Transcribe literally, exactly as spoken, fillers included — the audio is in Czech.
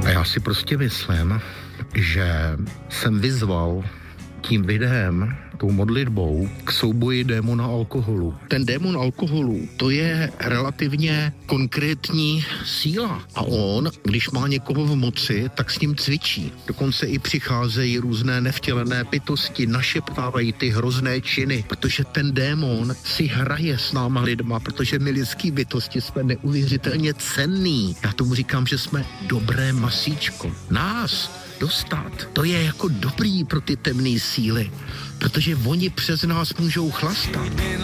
A já si prostě myslím, že jsem vyzval tím videem, tou modlitbou k souboji démona alkoholu. Ten démon alkoholu, to je relativně konkrétní síla. A on, když má někoho v moci, tak s ním cvičí. Dokonce i přicházejí různé nevtělené bytosti, našeptávají ty hrozné činy, protože ten démon si hraje s náma lidma, protože my lidský bytosti jsme neuvěřitelně cenný. Já tomu říkám, že jsme dobré masíčko. Nás dostat, to je jako dobrý pro ty temné síly, protože oni přes nás můžou chlastat.